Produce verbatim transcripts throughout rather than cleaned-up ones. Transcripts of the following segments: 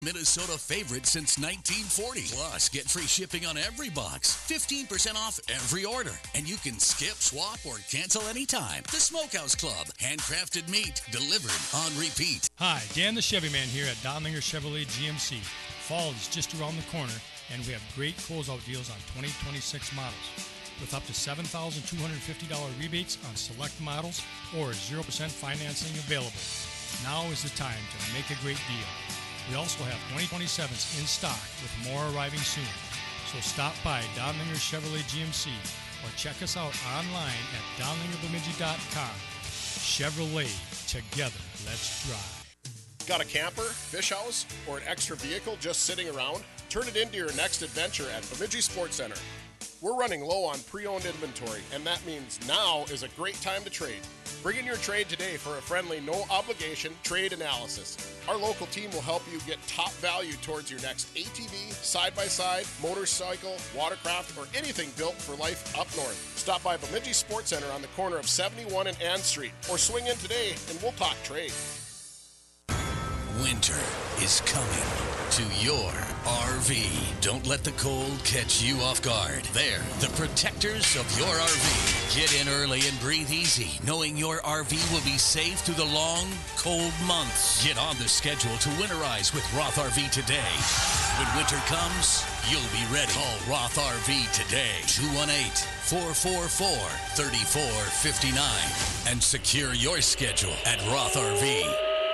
Minnesota favorite since nineteen forty. Plus, get free shipping on every box, fifteen percent off every order, and you can skip, swap, or cancel anytime. The Smokehouse Club, handcrafted meat, delivered on repeat. Hi, Dan the Chevy Man here at Donlinger Chevrolet G M C. Fall is just around the corner, and we have great closeout deals on twenty twenty-six models, with up to seven thousand two hundred fifty dollars rebates on select models or zero percent financing available. Now is the time to make a great deal. We also have twenty twenty-sevens in stock with more arriving soon. So stop by Donlinger Chevrolet G M C or check us out online at donlinger bemidji dot com. Chevrolet, together, let's drive. Got a camper, fish house, or an extra vehicle just sitting around? Turn it into your next adventure at Bemidji Sports Center. We're running low on pre-owned inventory, and that means now is a great time to trade. Bring in your trade today for a friendly, no-obligation trade analysis. Our local team will help you get top value towards your next A T V, side-by-side, motorcycle, watercraft, or anything built for life up north. Stop by Bemidji Sports Center on the corner of seventy-one and Ann Street, or swing in today and we'll talk trade. Winter is coming to your R V. Don't let the cold catch you off guard. They're the protectors of your R V. Get in early and breathe easy, knowing your R V will be safe through the long, cold months. Get on the schedule to winterize with Roth R V today. When winter comes, you'll be ready. Call Roth R V today, two one eight, four four four, three four five nine, and secure your schedule at Roth R V.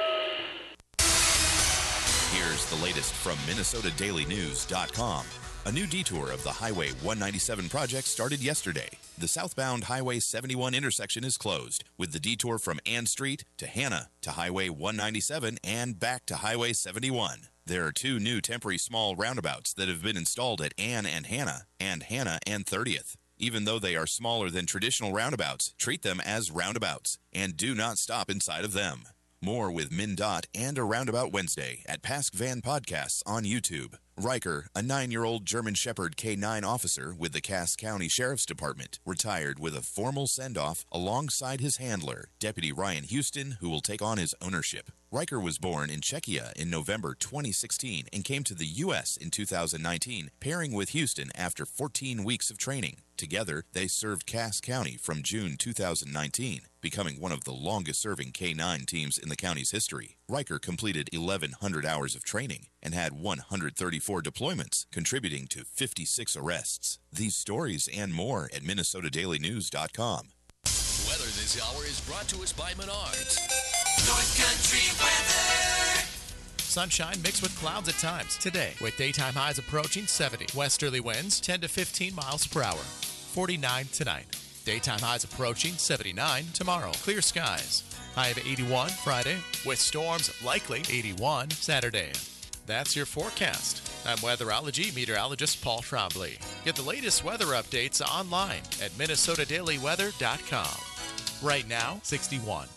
Here's the latest from Minnesota Daily News dot com. A new detour of the Highway one ninety-seven project started yesterday. The southbound Highway seventy-one intersection is closed, with the detour from Ann Street to Hannah to Highway one ninety-seven and back to Highway seventy-one. There are two new temporary small roundabouts that have been installed at Ann and Hannah, and Hannah and thirtieth. Even though they are smaller than traditional roundabouts, treat them as roundabouts, and do not stop inside of them. More with MnDOT and a Roundabout Wednesday at Pask Van Podcasts on YouTube. Riker, a nine-year-old German Shepherd K nine officer with the Cass County Sheriff's Department, retired with a formal send-off alongside his handler, Deputy Ryan Houston, who will take on his ownership. Riker was born in Czechia in November twenty sixteen and came to the U S in two thousand nineteen, pairing with Houston after fourteen weeks of training. Together, they served Cass County from June two thousand nineteen, becoming one of the longest-serving K nine teams in the county's history. Riker completed eleven hundred hours of training and had one hundred thirty-four deployments, contributing to fifty-six arrests. These stories and more at Minnesota Daily News dot com. Weather this hour is brought to us by Menards. North Country weather. Sunshine mixed with clouds at times today, with daytime highs approaching seventy. Westerly winds ten to fifteen miles per hour. forty-nine tonight. Daytime highs approaching seventy-nine tomorrow. Clear skies. High of eighty-one Friday, with storms likely eighty-one Saturday. That's your forecast. I'm weatherology meteorologist Paul Trombley. Get the latest weather updates online at Minnesota Daily Weather dot com. Right now, sixty-one.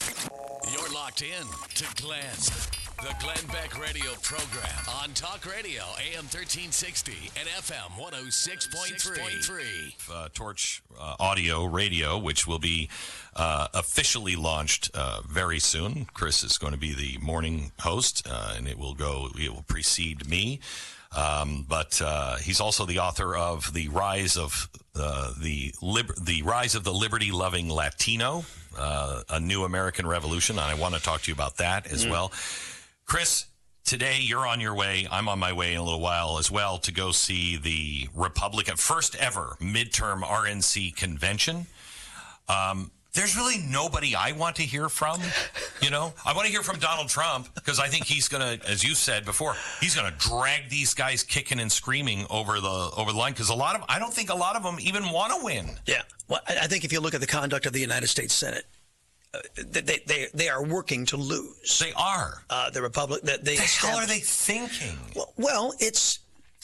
You're locked in to Glenn, the Glenn Beck radio program on Talk Radio, A M thirteen sixty and F M one oh six point three. Uh, Torch uh, Audio Radio, which will be uh, officially launched uh, very soon. Chris is going to be the morning host, uh, and it will go. It will precede me. Um, but uh, he's also the author of the rise of uh, the Lib- the rise of the liberty-loving Latino, uh, a new American revolution, and I want to talk to you about that as mm. well. Chris, today you're on your way. I'm on my way in a little while as well to go see the Republican first ever midterm R N C convention. Um, There's really nobody I want to hear from, you know. I want to hear from Donald Trump because I think he's going to, as you said before, he's going to drag these guys kicking and screaming over the over the line because a lot of, I don't think a lot of them even want to win. Yeah. Well, I think if you look at the conduct of the United States Senate, uh, they they they are working to lose. They are. Uh, the Republic. That they the hell are they thinking? Well, well it's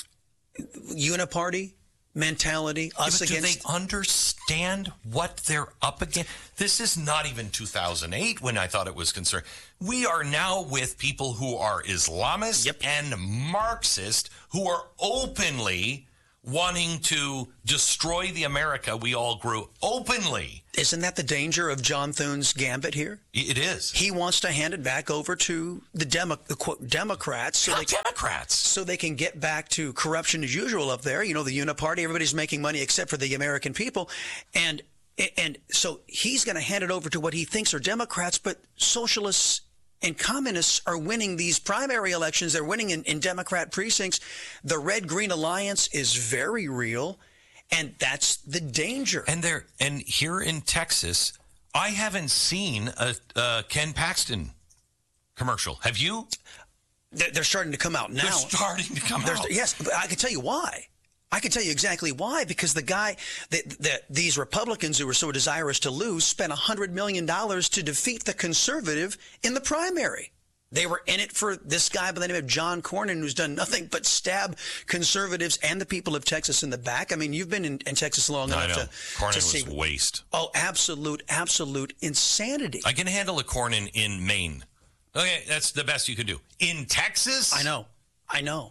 uniparty mentality, us yeah, but against... do they understand what they're up against? This is not even two thousand eight when I thought it was concerned. We are now with people who are Islamist yep. and Marxist who are openly wanting to destroy the America we all grew openly. Isn't that the danger of John Thune's gambit here? It is. He wants to hand it back over to the, Demo- the quote, Democrats. So Not they can, Democrats. So they can get back to corruption as usual up there. You know, the Uniparty, everybody's making money except for the American people. And, and so he's going to hand it over to what he thinks are Democrats, but socialists and communists are winning these primary elections. They're winning in, in Democrat precincts. The Red-Green Alliance is very real. And that's the danger. And there, and here in Texas, I haven't seen a, a Ken Paxton commercial. Have you? They're, they're starting to come out now. They're starting to come They're, out. Yes, but I can tell you why. I can tell you exactly why. Because the guy, that the, these Republicans who were so desirous to lose, spent one hundred million dollars to defeat the conservative in the primary. They were in it for this guy by the name of John Cornyn, who's done nothing but stab conservatives and the people of Texas in the back. I mean, you've been in, in Texas long I enough know. to, Cornyn to was see. waste. Oh, absolute, absolute insanity. I can handle a Cornyn in Maine. Okay, that's the best you can do. In Texas? I know. I know.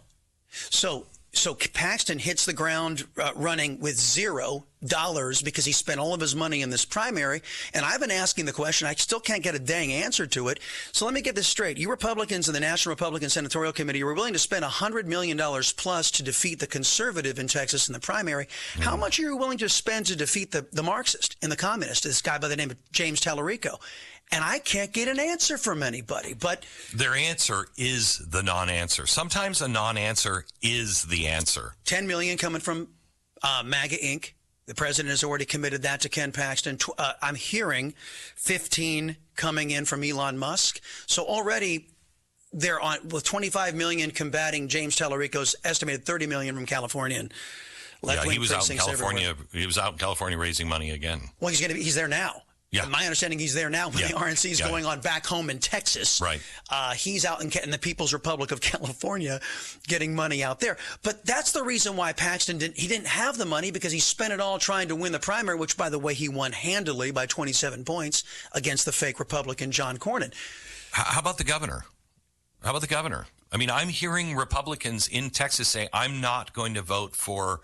So so Paxton hits the ground uh, running with zero dollars because he spent all of his money in this primary. And I've been asking the question. I still can't get a dang answer to it. So let me get this straight. You Republicans in the National Republican Senatorial Committee were willing to spend one hundred million dollars plus to defeat the conservative in Texas in the primary. Mm. How much are you willing to spend to defeat the, the Marxist and the communist, this guy by the name of James Tallarico? And I can't get an answer from anybody. But their answer is the non-answer. Sometimes a non-answer is the answer. ten million dollars coming from uh, MAGA Incorporated. The president has already committed that to Ken Paxton. Uh, I'm hearing fifteen coming in from Elon Musk. So already they're on with twenty-five million dollars combating James Tallarico's estimated thirty million dollars from California. And yeah, he was out in California. Everywhere. He was out in California raising money again. Well, he's going to be. He's there now. Yeah. My understanding, he's there now. When yeah. the R N C is yeah. going on back home in Texas. Right. Uh, he's out in, in the People's Republic of California getting money out there. But that's the reason why Paxton didn't, he didn't have the money, because he spent it all trying to win the primary, which, by the way, he won handily by twenty-seven points against the fake Republican John Cornyn. How about the governor? How about the governor? I mean, I'm hearing Republicans in Texas say, I'm not going to vote for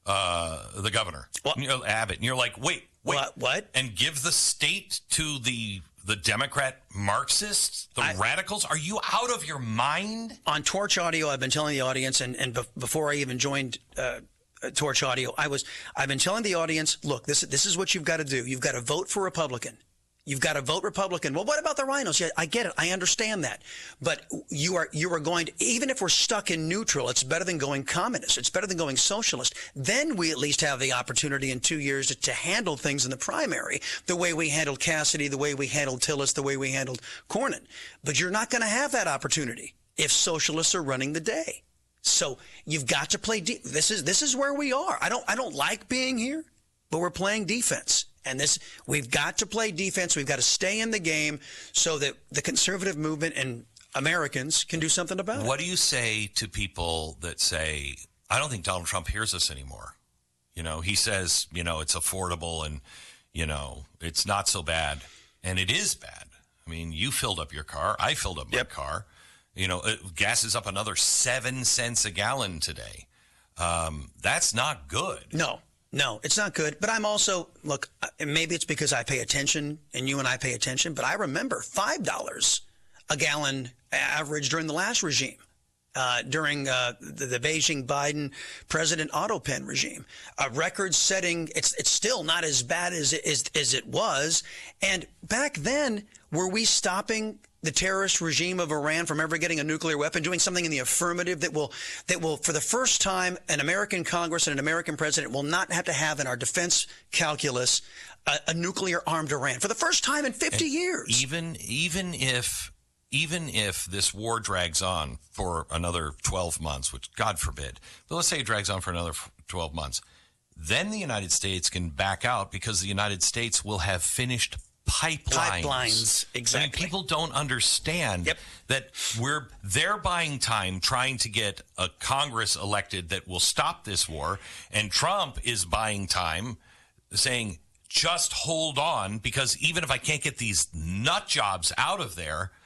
uh, the governor, well, you know, Abbott. And you're like, wait. Wait, what? what? And give the state to the the Democrat Marxists, the I, radicals? Are you out of your mind? On Torch Audio, I've been telling the audience, and, and be, before I even joined uh, Torch Audio, I was I've been telling the audience, look, this this is what you've got to do. You've got to vote for Republican. You've got to vote Republican. Well, what about the rhinos? Yeah, I get it. I understand that. But you are you are going to, even if we're stuck in neutral, it's better than going communist. It's better than going socialist. Then we at least have the opportunity in two years to, to handle things in the primary the way we handled Cassidy, the way we handled Tillis, the way we handled Cornyn. But you're not going to have that opportunity if socialists are running the day. So you've got to play. De- this is this is where we are. I don't I don't like being here, but we're playing defense. And this, we've got to play defense. We've got to stay in the game so that the conservative movement and Americans can do something about it. What do you say to people that say, I don't think Donald Trump hears us anymore? You know, he says, you know, it's affordable and, you know, it's not so bad. And it is bad. I mean, you filled up your car. I filled up my yep. car. You know, gas is up another seven cents a gallon today. Um, that's not good. No. No, it's not good. But I'm also, look, maybe it's because I pay attention and you and I pay attention, but I remember five dollars a gallon average during the last regime, uh, during uh, the, the Beijing-Biden President auto pen regime. A record-setting, it's it's still not as bad as it, as, as it was. And back then, were we stopping the terrorist regime of Iran from ever getting a nuclear weapon, doing something in the affirmative that will, that will, for the first time, an American Congress and an American president will not have to have in our defense calculus a, a nuclear-armed Iran for the first time in fifty and years. Even, even if, even if this war drags on for another twelve months, which God forbid, but let's say it drags on for another twelve months, then the United States can back out because the United States will have finished Pipelines. Pipelines, exactly. I mean, people don't understand yep. that we're they're buying time trying to get a Congress elected that will stop this war, and Trump is buying time saying, just hold on, because even if I can't get these nut jobs out of there,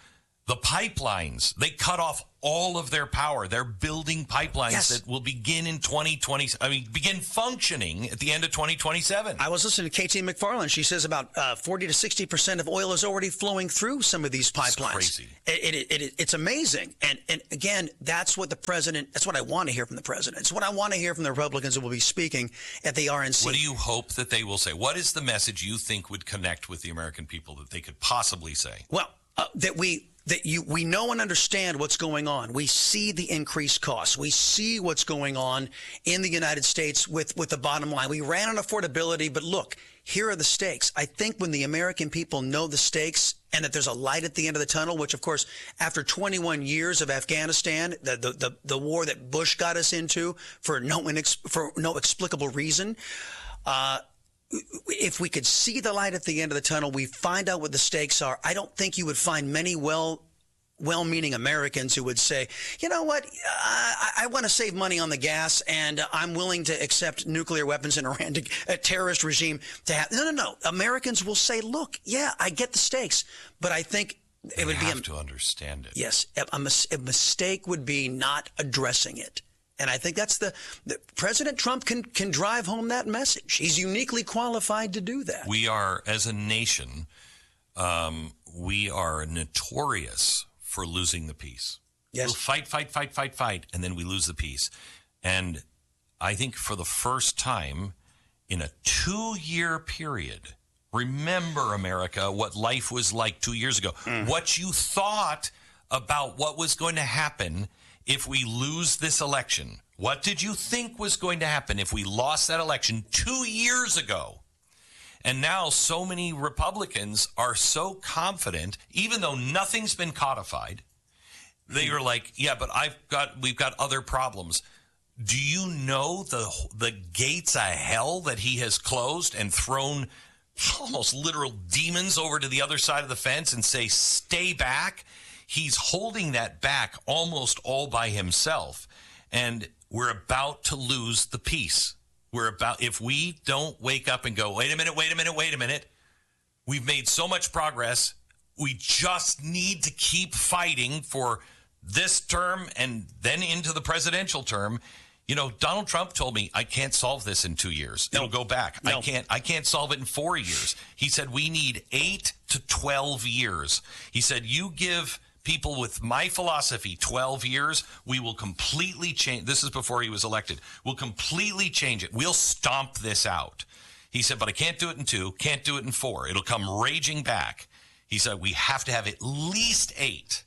The pipelines, they cut off all of their power. They're building pipelines Yes. that will begin in twenty twenty. I mean, begin functioning at the end of twenty twenty-seven. I was listening to Katie McFarland. She says about uh, forty to sixty percent of oil is already flowing through some of these pipelines. crazy. It, it, it, it, it's amazing. And, and again, that's what the president, that's what I want to hear from the president. It's what I want to hear from the Republicans who will be speaking at the R N C. What do you hope that they will say? What is the message you think would connect with the American people that they could possibly say? Well, uh, that we that you we know and understand what's going on. We see the increased costs. We see what's going on in the United States with, with the bottom line. We ran on affordability, but look, here are the stakes. I think when the American people know the stakes and that there's a light at the end of the tunnel, which, of course, after twenty-one years of Afghanistan, the the, the, the war that Bush got us into for no inex- for no explicable reason, uh, if we could see the light at the end of the tunnel, we find out what the stakes are. I don't think you would find many well, well-meaning Americans who would say, you know what, I, I want to save money on the gas, and I'm willing to accept nuclear weapons in Iran, to, a terrorist regime to have. No, no, no. Americans will say, look, yeah, I get the stakes, but I think They it would have be a, to understand it. yes, a, a, mis- a mistake would be not addressing it. And I think that's the, the President Trump can can drive home that message. He's uniquely qualified to do that. We are, as a nation, um, we are notorious for losing the peace. Yes. We'll fight, fight, fight, fight, fight, and then we lose the peace. And I think for the first time in a two-year period, remember, America, what life was like two years ago. Mm. What you thought about what was going to happen if we lose this election. What did you think was going to happen if we lost that election two years ago? And now so many Republicans are so confident, even though nothing's been codified, they are like, yeah, but I've got, we've got other problems. Do you know the the gates of hell that he has closed and thrown almost literal demons over to the other side of the fence and say, stay back? He's holding that back almost all by himself. And we're about to lose the peace. We're about, if we don't wake up and go, wait a minute, wait a minute, wait a minute. We've made so much progress. We just need to keep fighting for this term and then into the presidential term. You know, Donald Trump told me, I can't solve this in two years. No. It'll go back. No. I can't, I can't solve it in four years. He said, we need eight to twelve years. He said, you give people with my philosophy twelve years, we will completely change. This is before he was elected. We'll completely change it. We'll stomp this out. He said, but I can't do it in two, can't do it in four. It'll come raging back. He said, we have to have at least eight.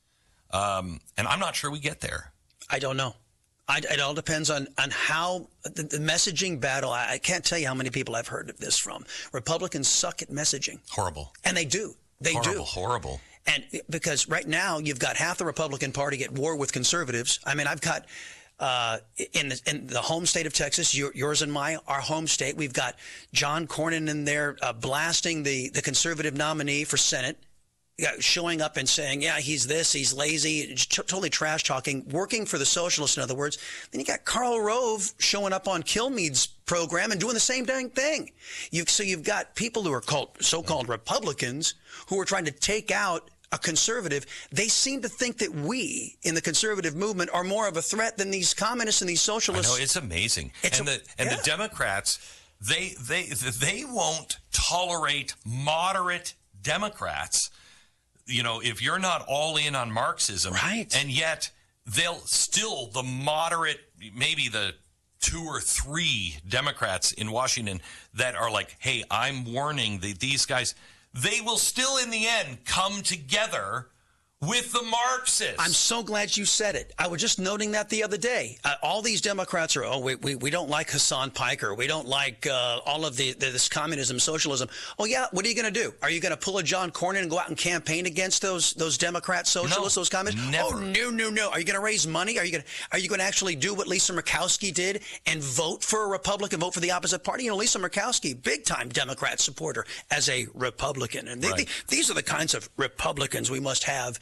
Um, and I'm not sure we get there. I don't know. I, it all depends on, on how the, the messaging battle. I, I can't tell you how many people I've heard of this from. Republicans suck at messaging. Horrible. And they do. They horrible, do. Horrible. And because right now you've got half the Republican Party at war with conservatives. I mean, I've got uh, in the, in the home state of Texas, your, yours and my, our home state, we've got John Cornyn in there uh, blasting the, the conservative nominee for Senate, showing up and saying, yeah, he's this, he's lazy, totally trash talking, working for the socialists, in other words. Then you got Karl Rove showing up on Kilmeade's program and doing the same dang thing. You've, so you've got people who are called so-called Republicans who are trying to take out a conservative. They seem to think that we in the conservative movement are more of a threat than these communists and these socialists. I know, it's amazing. It's and a, the and yeah. the Democrats, they they they won't tolerate moderate Democrats. You know, if you're not all in on Marxism, right. And yet they'll still, the moderate, maybe the two or three Democrats in Washington that are like, hey, I'm warning the, these guys, they will still in the end come together with the Marxists. I'm so glad you said it. I was just noting that the other day. Uh, all these Democrats are, oh, we, we, we don't like Hassan Piker. We don't like uh, all of the, the this communism, socialism. Oh, yeah, what are you going to do? Are you going to pull a John Cornyn and go out and campaign against those those Democrats, socialists, No, those communists? never. Oh, no, no, no. Are you going to raise money? Are you going to are you going to actually do what Lisa Murkowski did and vote for a Republican, vote for the opposite party? You know, Lisa Murkowski, big-time Democrat supporter as a Republican. And they, Right. they, these are the kinds of Republicans we must have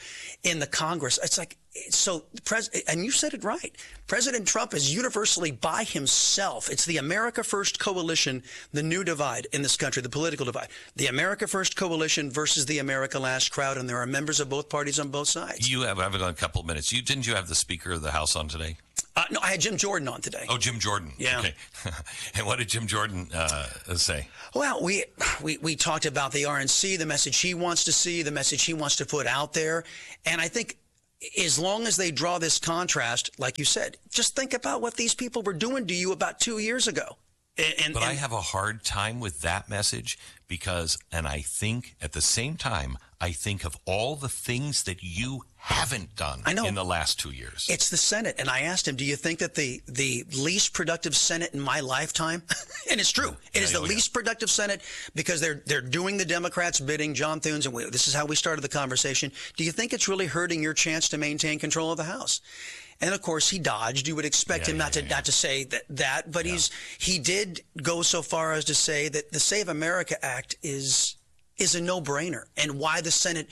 in the Congress. It's like, so, pres- and you said it right. President Trump is universally by himself. It's the America First coalition, the new divide in this country, the political divide. The America First coalition versus the America Last crowd, and there are members of both parties on both sides. You have, I've got a couple of minutes. You Didn't you have the Speaker of the House on today? Uh, no, I had Jim Jordan on today. Oh, Jim Jordan. Yeah. Okay. And what did Jim Jordan uh, say? Well, we, we we talked about the R N C, the message he wants to see, the message he wants to put out there. And I think as long as they draw this contrast, like you said, just think about what these people were doing to you about two years ago. And, and, but and, I have a hard time with that message because, and I think at the same time, I think of all the things that you haven't done I know. in the last two years. It's the Senate. And I asked him, do you think that the, the least productive Senate in my lifetime, and it's true, it is the oh, yeah. least productive Senate because they're they're doing the Democrats' bidding, John Thunes, and we, this is how we started the conversation. Do you think it's really hurting your chance to maintain control of the House? And of course, he dodged. You would expect yeah, him not yeah, to yeah. not to say that, that but yeah. he's he did go so far as to say that the Save America Act is is a no-brainer, and why the Senate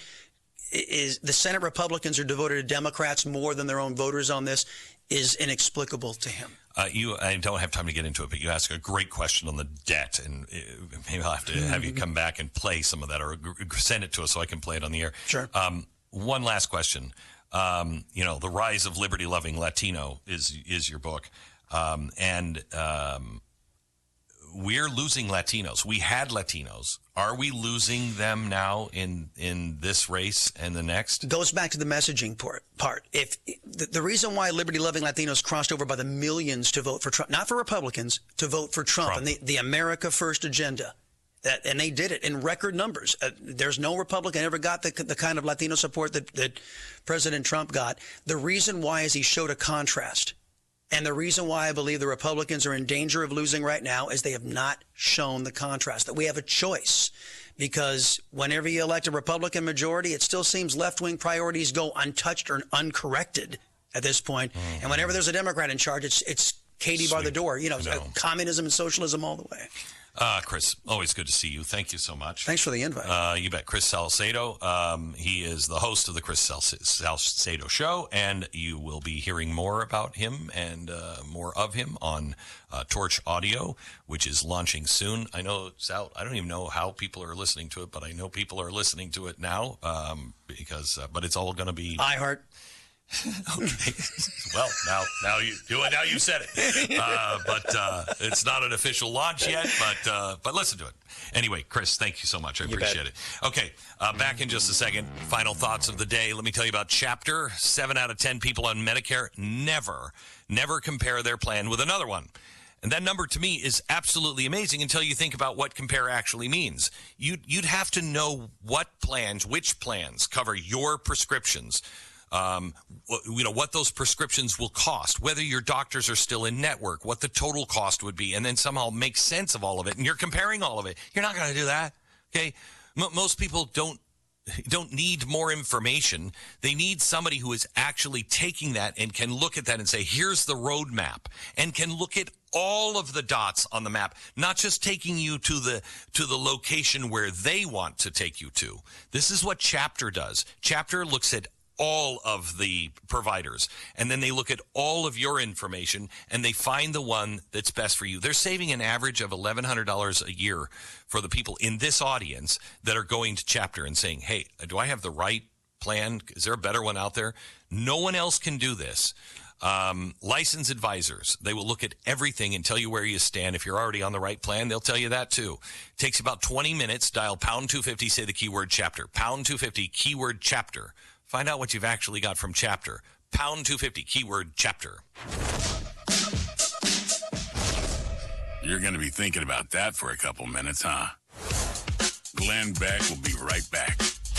is the Senate Republicans are devoted to Democrats more than their own voters on this is inexplicable to him. Uh, you, I don't have time to get into it, but you asked a great question on the debt, and uh, maybe I'll have to have you come back and play some of that, or g- send it to us so I can play it on the air. Sure. Um, one last question. Um, you know, The Rise of Liberty-Loving Latino is is your book, um, and um, we're losing Latinos. We had Latinos. Are we losing them now in in this race and the next? Goes back to the messaging part. Part. If the, the reason why liberty-loving Latinos crossed over by the millions to vote for Trump, not for Republicans, to vote for Trump, Trump. and the, the America First agenda. That, and they did it in record numbers. Uh, there's no Republican ever got the, the kind of Latino support that, that President Trump got. The reason why is he showed a contrast. And the reason why I believe the Republicans are in danger of losing right now is they have not shown the contrast, that we have a choice. Because whenever you elect a Republican majority, it still seems left-wing priorities go untouched or uncorrected at this point. Mm-hmm. And whenever there's a Democrat in charge, it's it's Katie bar the door. You know, know. communism and socialism all the way. Uh, Chris, always good to see you. Thank you so much. Thanks for the invite. Uh, you bet. Chris Salcedo. Um, he is the host of the Chris Salcedo Show, and you will be hearing more about him and uh, more of him on uh, Torch Audio, which is launching soon. I know it's out. I don't even know how people are listening to it, but I know people are listening to it now um, because. Uh, but it's all going to be iHeart. Okay. Well, now, now you do it. Now you said it, uh, but uh, it's not an official launch yet. But uh, but listen to it anyway. Chris, thank you so much. I You appreciate bet. it. Okay, uh, back in just a second. Final thoughts of the day. Let me tell you about Chapter. Seven out of ten people on Medicare never, never compare their plan with another one. And that number to me is absolutely amazing until you think about what compare actually means. You'd, you'd have to know what plans, which plans cover your prescriptions. Um, you know, what those prescriptions will cost, whether your doctors are still in network, what the total cost would be, and then somehow make sense of all of it. And you're comparing all of it. You're not going to do that. Okay. M- most people don't, don't need more information. They need somebody who is actually taking that and can look at that and say, here's the roadmap, and can look at all of the dots on the map, not just taking you to the to the location where they want to take you to. This is what Chapter does. Chapter looks at all of the providers, and then they look at all of your information and they find the one that's best for you. They're saving an average of eleven hundred dollars a year for the people in this audience that are going to Chapter and saying, hey, do I have the right plan? Is there a better one out there? No one else can do this. Um, licensed advisors, they will look at everything and tell you where you stand. If you're already on the right plan, they'll tell you that too. It takes about twenty minutes. Dial pound two fifty, say the keyword Chapter. Pound two fifty, keyword Chapter. Find out what you've actually got from Chapter. Pound two fifty, keyword Chapter. You're going to be thinking about that for a couple minutes, huh? Glenn Beck will be right back.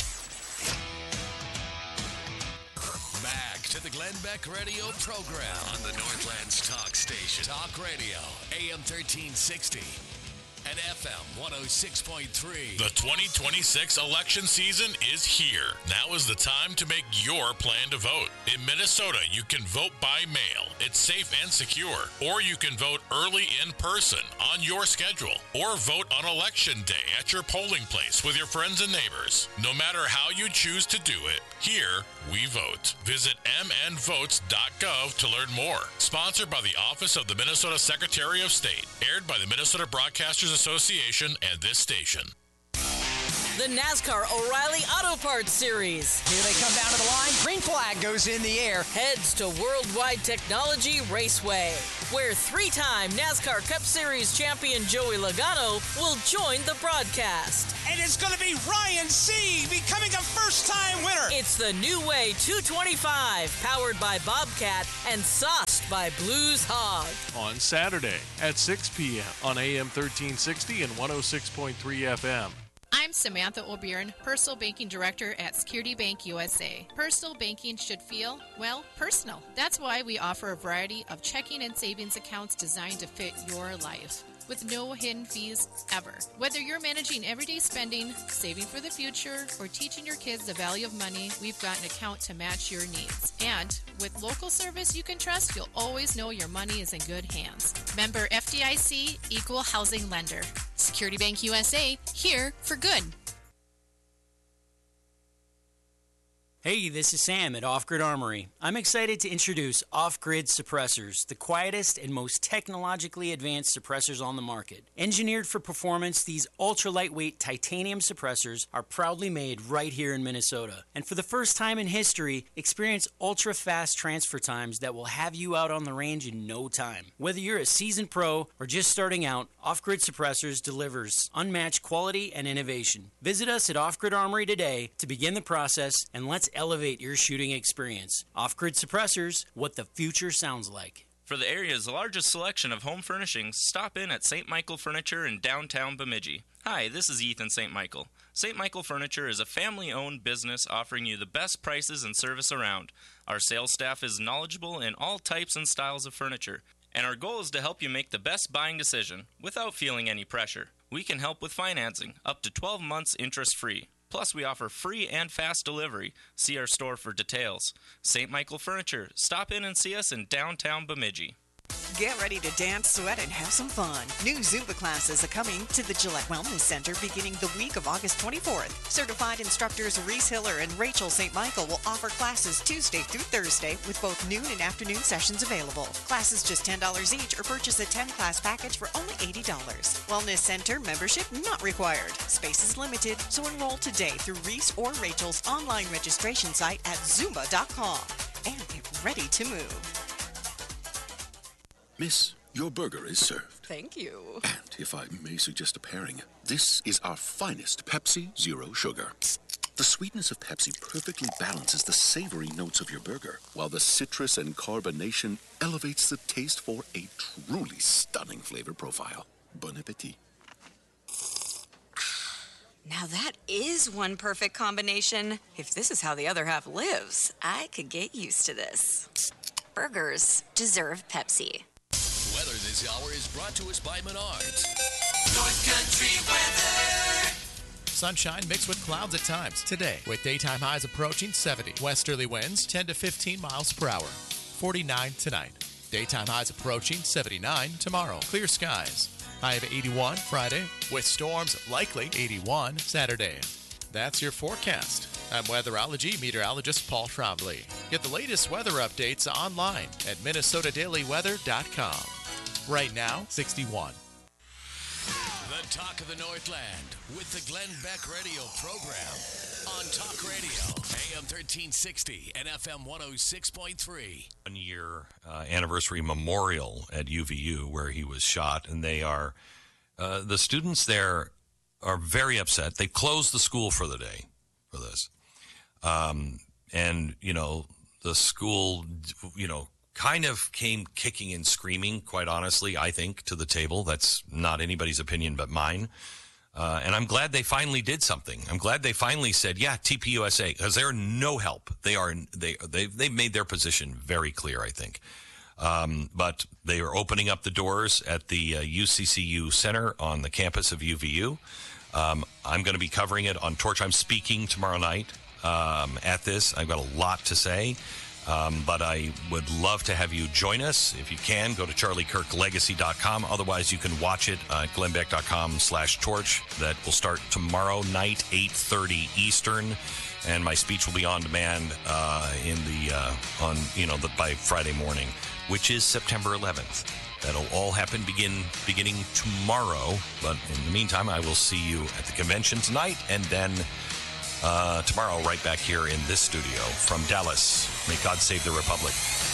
Back to the Glenn Beck radio program on the Northlands Talk Station. Talk Radio, A M thirteen sixty. and F M one oh six point three. The twenty twenty-six election season is here. Now is the time to make your plan to vote. In Minnesota, you can vote by mail. It's safe and secure. Or you can vote early in person on your schedule. Or vote on election day at your polling place with your friends and neighbors. No matter how you choose to do it, here we vote. Visit m n votes dot gov to learn more. Sponsored by the Office of the Minnesota Secretary of State. Aired by the Minnesota Broadcasters Association and this station. The NASCAR O'Reilly Auto Parts Series. Here they come down to the line. Green flag goes in the air. Heads to Worldwide Technology Raceway, where three-time NASCAR Cup Series champion Joey Logano will join the broadcast. And it's going to be Ryan Sieg becoming a first-time winner. It's the New Way two twenty-five, powered by Bobcat and sauced by Blues Hog. On Saturday at six p.m. on A M thirteen sixty and one oh six point three F M. I'm Samantha O'Byrne, Personal Banking Director at Security Bank U S A. Personal banking should feel, well, personal. That's why we offer a variety of checking and savings accounts designed to fit your life, with no hidden fees ever. Whether you're managing everyday spending, saving for the future, or teaching your kids the value of money, we've got an account to match your needs. And with local service you can trust, you'll always know your money is in good hands. Member F D I C, Equal Housing Lender. Security Bank U S A, here for good. Hey, this is Sam at Off Grid Armory. I'm excited to introduce Off Grid Suppressors, the quietest and most technologically advanced suppressors on the market. Engineered for performance, these ultra-lightweight titanium suppressors are proudly made right here in Minnesota. And for the first time in history, experience ultra-fast transfer times that will have you out on the range in no time. Whether you're a seasoned pro or just starting out, Off Grid Suppressors delivers unmatched quality and innovation. Visit us at Off Grid Armory today to begin the process, and let's elevate your shooting experience. Off-Grid Suppressors, what the future sounds like. For the area's largest selection of home furnishings, stop in at Saint Michael Furniture in downtown Bemidji. Hi, this is Ethan Saint Michael. Saint Michael Furniture is a family-owned business offering you the best prices and service around. Our sales staff is knowledgeable in all types and styles of furniture, and our goal is to help you make the best buying decision without feeling any pressure. We can help with financing, up to twelve months interest-free. Plus, we offer free and fast delivery. See our store for details. Saint Michael Furniture. Stop in and see us in downtown Bemidji. Get ready to dance, sweat, and have some fun. New Zumba classes are coming to the Gillette Wellness Center beginning the week of August twenty-fourth. Certified instructors Reese Hiller and Rachel Saint Michael will offer classes Tuesday through Thursday with both noon and afternoon sessions available. Classes just ten dollars each or purchase a ten-class package for only eighty dollars. Wellness Center membership not required. Space is limited, so enroll today through Reese or Rachel's online registration site at zumba dot com and get ready to move. Miss, your burger is served. Thank you. And if I may suggest a pairing, this is our finest Pepsi Zero Sugar. The sweetness of Pepsi perfectly balances the savory notes of your burger, while the citrus and carbonation elevates the taste for a truly stunning flavor profile. Bon appetit. Now that is one perfect combination. If this is how the other half lives, I could get used to this. Burgers deserve Pepsi. Weather this hour is brought to us by Menards. North Country weather. Sunshine mixed with clouds at times today, with daytime highs approaching seventy. Westerly winds ten to fifteen miles per hour. forty-nine tonight. Daytime highs approaching seventy-nine tomorrow. Clear skies. High of eighty-one Friday, with storms likely eighty-one Saturday. That's your forecast. I'm weatherology meteorologist Paul Trombley. Get the latest weather updates online at minnesota daily weather dot com. Right now, sixty-one. The Talk of the Northland with the Glenn Beck Radio program on Talk Radio, A M thirteen sixty and F M one oh six point three. One year uh, anniversary memorial at U V U where he was shot, and they are, uh, the students there are very upset. They closed the school for the day for this. Um, and, you know, the school, you know, kind of came kicking and screaming, quite honestly, I think, to the table. That's not anybody's opinion but mine. Uh, and I'm glad they finally did something. I'm glad they finally said, yeah, T P U S A, because they're no help. They are, they, they, they've made their position very clear, I think. Um, but they are opening up the doors at the uh, U C C U Center on the campus of U V U. Um, I'm going to be covering it on Torch. I'm speaking tomorrow night um, at this. I've got a lot to say. Um, but I would love to have you join us. If you can, go to charlie kirk legacy dot com. Otherwise, you can watch it at glenn beck dot com slash torch. That will start tomorrow night, eight thirty Eastern. And my speech will be on demand uh, in the uh, on you know the, by Friday morning, which is September eleventh. That'll all happen begin beginning tomorrow. But in the meantime, I will see you at the convention tonight, and then Uh, tomorrow, right back here in this studio from Dallas. May God save the Republic.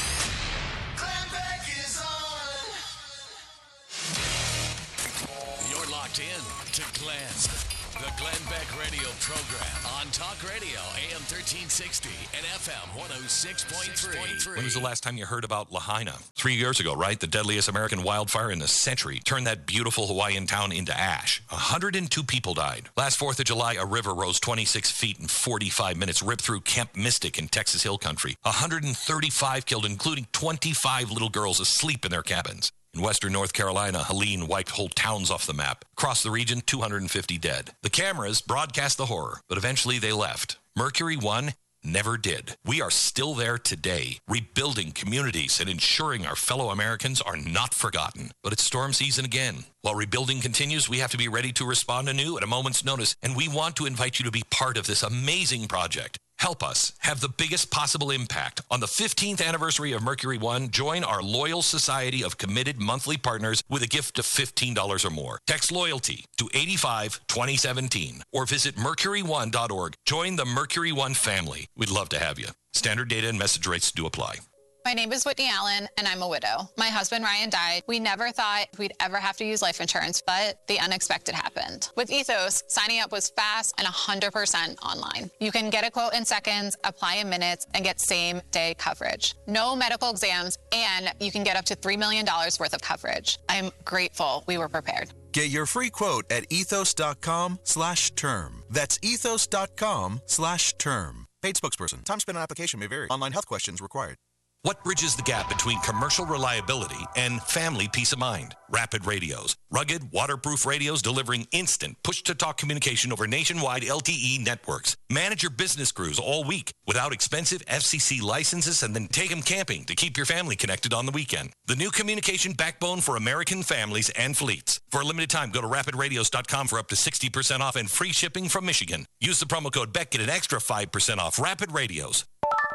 You're locked in to Glenn, the Glenn Beck radio program on Talk Radio, A M thirteen sixty and F M one oh six point three. When was the last time you heard about Lahaina? Three years ago, right? The deadliest American wildfire in the century turned that beautiful Hawaiian town into ash. one hundred two people died. Last fourth of July, a river rose twenty-six feet in forty-five minutes, ripped through Camp Mystic in Texas Hill Country. one hundred thirty-five killed, including twenty-five little girls asleep in their cabins. In western North Carolina, Helene wiped whole towns off the map. Across the region, two hundred fifty dead. The cameras broadcast the horror, but eventually they left. Mercury One never did. We are still there today, rebuilding communities and ensuring our fellow Americans are not forgotten. But it's storm season again. While rebuilding continues, we have to be ready to respond anew at a moment's notice, and we want to invite you to be part of this amazing project. Help us have the biggest possible impact. On the fifteenth anniversary of Mercury One, join our loyal society of committed monthly partners with a gift of fifteen dollars or more. Text LOYALTY to eighty-five twenty seventeen or visit mercury one dot org. Join the Mercury One family. We'd love to have you. Standard data and message rates do apply. My name is Whitney Allen, and I'm a widow. My husband, Ryan, died. We never thought we'd ever have to use life insurance, but the unexpected happened. With Ethos, signing up was fast and one hundred percent online. You can get a quote in seconds, apply in minutes, and get same-day coverage. No medical exams, and you can get up to three million dollars worth of coverage. I'm grateful we were prepared. Get your free quote at ethos.com slash term. That's ethos.com slash term. Paid spokesperson. Time spent on application may vary. Online health questions required. What bridges the gap between commercial reliability and family peace of mind? Rapid Radios. Rugged, waterproof radios delivering instant push-to-talk communication over nationwide L T E networks. Manage your business crews all week without expensive F C C licenses, and then take them camping to keep your family connected on the weekend. The new communication backbone for American families and fleets. For a limited time, go to rapid radios dot com for up to sixty percent off and free shipping from Michigan. Use the promo code BECK, get an extra five percent off. Rapid Radios.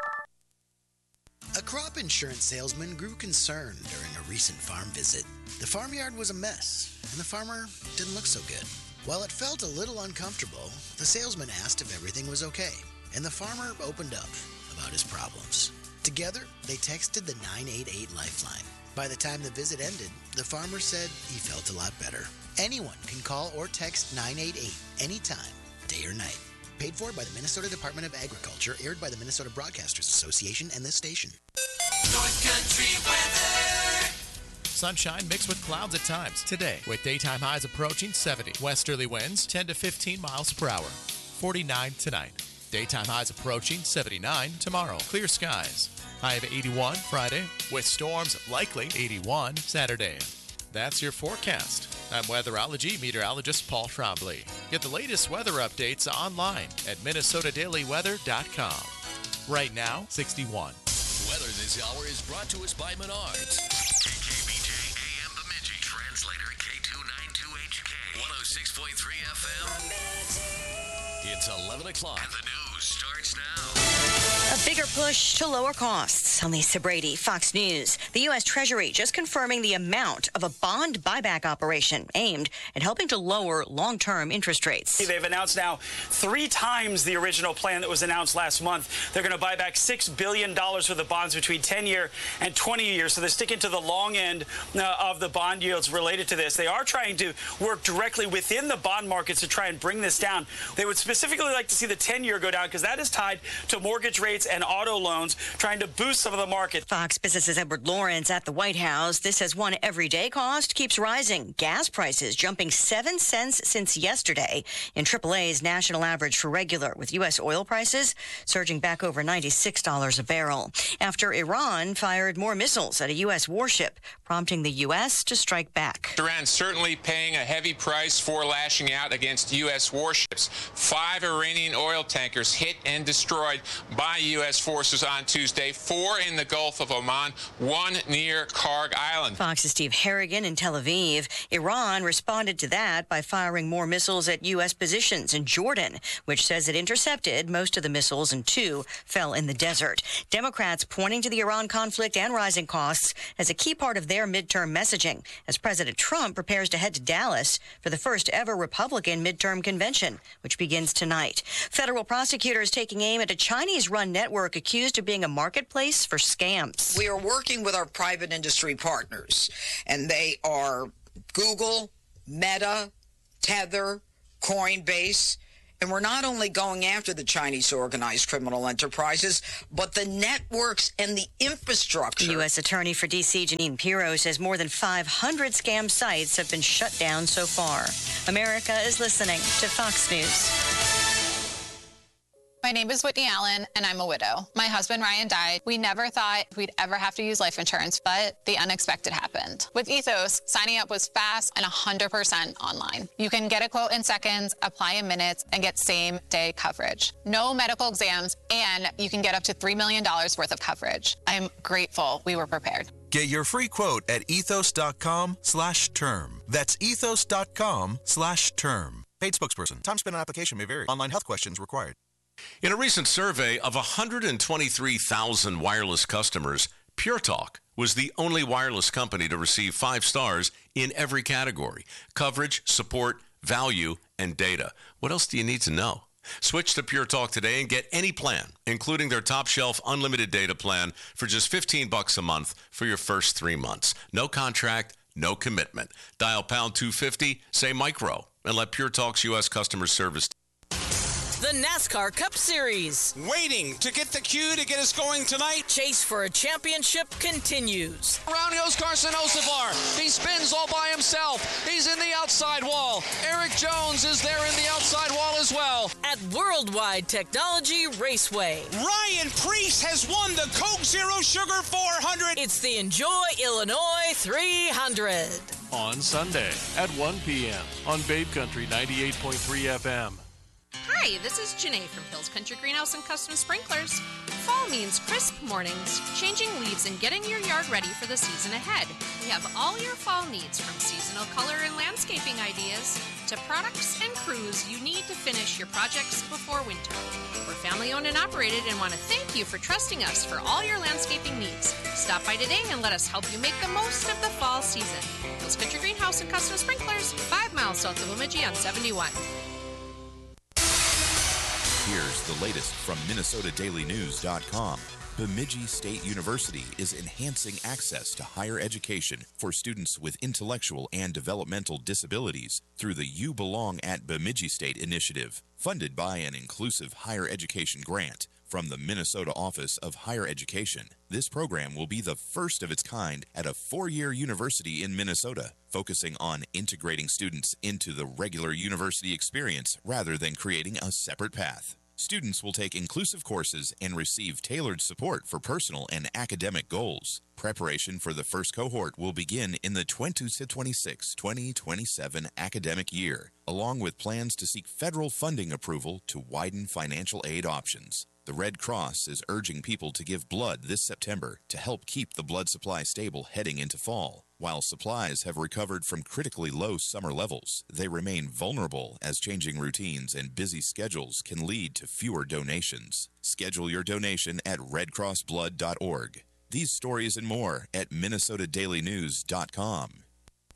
A crop insurance salesman grew concerned during a recent farm visit. The farmyard was a mess, and the farmer didn't look so good. While it felt a little uncomfortable, the salesman asked if everything was okay, and the farmer opened up about his problems. Together, they texted the nine eight eight Lifeline. By the time the visit ended, the farmer said he felt a lot better. Anyone can call or text nine eight eight anytime, day or night. Paid for by the Minnesota Department of Agriculture, aired by the Minnesota Broadcasters Association and this station. North Country weather. Sunshine mixed with clouds at times today, with daytime highs approaching seventy. Westerly winds ten to fifteen miles per hour. forty-nine tonight. Daytime highs approaching seventy-nine tomorrow. Clear skies. High of eighty-one Friday, with storms likely. eighty-one Saturday. That's your forecast. I'm weatherology meteorologist Paul Trombley. Get the latest weather updates online at minnesota daily weather dot com. Right now, sixty-one. Weather this hour is brought to us by Menards. K K B J A M Bemidji, translator K two ninety-two H K, one oh six point three F M. It's eleven o'clock and the news starts now. A bigger push to lower costs. I'm Lisa Brady, Fox News. The U S Treasury just confirming the amount of a bond buyback operation aimed at helping to lower long-term interest rates. They've announced now three times the original plan that was announced last month. They're going to buy back six billion dollars worth of bonds between ten-year and twenty years. So they're sticking to the long end uh, of the bond yields related to this. They are trying to work directly within the bond markets to try and bring this down. They would specifically like to see the ten-year go down because that is tied to mortgage rates and auto loans, trying to boost some of the market. Fox Business's Edward Lawrence at the White House. This as one everyday cost keeps rising. Gas prices jumping seven cents since yesterday in triple A's national average for regular, with U S oil prices surging back over ninety-six dollars a barrel after Iran fired more missiles at a U S warship, prompting the U S to strike back. Iran certainly paying a heavy price for lashing out against U S warships. Five Iranian oil tankers hit and destroyed by U S forces on Tuesday, four in the Gulf of Oman, one near Karg Island. Fox's Steve Harrigan in Tel Aviv. Iran responded to that by firing more missiles at U S positions in Jordan, which says it intercepted most of the missiles and two fell in the desert. Democrats pointing to the Iran conflict and rising costs as a key part of their midterm messaging as President Trump prepares to head to Dallas for the first ever Republican midterm convention, which begins tonight. Federal prosecutors taking aim at a Chinese-run network accused of being a marketplace for scams. We are working with our private industry partners, and they are Google, Meta, Tether, Coinbase, and we're not only going after the Chinese organized criminal enterprises, but the networks and the infrastructure. The U S Attorney for D C, Janine Pirro, says more than five hundred scam sites have been shut down so far. America is listening to Fox News. My name is Whitney Allen, and I'm a widow. My husband, Ryan, died. We never thought we'd ever have to use life insurance, but the unexpected happened. With Ethos, signing up was fast and one hundred percent online. You can get a quote in seconds, apply in minutes, and get same-day coverage. No medical exams, and you can get up to three million dollars worth of coverage. I'm grateful we were prepared. Get your free quote at ethos.com slash term. That's ethos.com slash term. Paid spokesperson. Time spent on application may vary. Online health questions required. In a recent survey of one hundred twenty-three thousand wireless customers, Pure Talk was the only wireless company to receive five stars in every category: coverage, support, value, and data. What else do you need to know? Switch to Pure Talk today and get any plan, including their top shelf unlimited data plan, for just fifteen bucks a month for your first three months. No contract, no commitment. Dial pound two fifty, say micro, and let Pure Talk's U S customer service. The NASCAR Cup Series. Waiting to get the cue to get us going tonight. Chase for a championship continues. Around goes Carson Hocevar. He spins all by himself. He's in the outside wall. Eric Jones is there in the outside wall as well. At Worldwide Technology Raceway. Ryan Preece has won the Coke Zero Sugar four hundred. It's the Enjoy Illinois three hundred. On Sunday at one p.m. on Babe Country ninety-eight point three F M. Hi, this is Janae from Hills Country Greenhouse and Custom Sprinklers. Fall means crisp mornings, changing leaves, and getting your yard ready for the season ahead. We have all your fall needs, from seasonal color and landscaping ideas to products and crews you need to finish your projects before winter. We're family owned and operated and want to thank you for trusting us for all your landscaping needs. Stop by today and let us help you make the most of the fall season. Hills Country Greenhouse and Custom Sprinklers, five miles south of Bemidji on seventy-one. Here's the latest from Minnesota Daily News dot com. Bemidji State University is enhancing access to higher education for students with intellectual and developmental disabilities through the You Belong at Bemidji State initiative, funded by an inclusive higher education grant from the Minnesota Office of Higher Education. This program will be the first of its kind at a four-year university in Minnesota, focusing on integrating students into the regular university experience rather than creating a separate path. Students will take inclusive courses and receive tailored support for personal and academic goals. Preparation for the first cohort will begin in the twenty twenty-six twenty twenty-seven academic year, along with plans to seek federal funding approval to widen financial aid options. The Red Cross is urging people to give blood this September to help keep the blood supply stable heading into fall. While supplies have recovered from critically low summer levels, they remain vulnerable as changing routines and busy schedules can lead to fewer donations. Schedule your donation at red cross blood dot org. These stories and more at Minnesota Daily News dot com.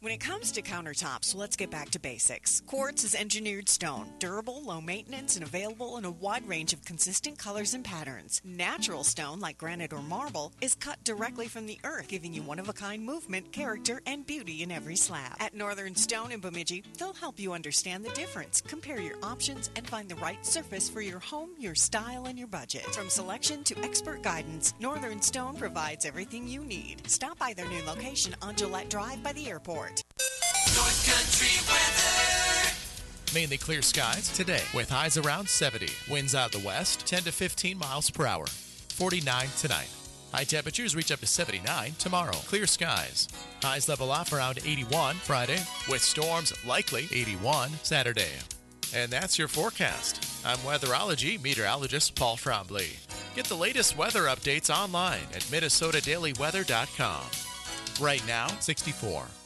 When it comes to countertops, let's get back to basics. Quartz is engineered stone, durable, low maintenance, and available in a wide range of consistent colors and patterns. Natural stone, like granite or marble, is cut directly from the earth, giving you one-of-a-kind movement, character, and beauty in every slab. At Northern Stone in Bemidji, they'll help you understand the difference, compare your options, and find the right surface for your home, your style, and your budget. From selection to expert guidance, Northern Stone provides everything you need. Stop by their new location on Gillette Drive by the airport. North Country weather. Mainly clear skies today with highs around seventy. Winds out of the west, ten to fifteen miles per hour. forty-nine tonight. High temperatures reach up to seventy-nine tomorrow. Clear skies. Highs level off around eighty-one Friday, with storms likely eighty-one Saturday. And that's your forecast. I'm weatherology meteorologist Paul Trombley. Get the latest weather updates online at minnesota daily weather dot com. Right now, sixty-four.